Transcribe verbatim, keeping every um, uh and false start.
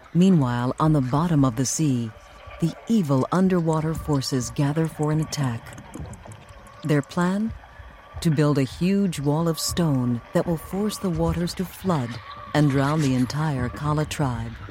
Meanwhile, on the bottom of the sea, the evil underwater forces gather for an attack. Their plan? To build a huge wall of stone that will force the waters to flood and drown the entire Kala tribe.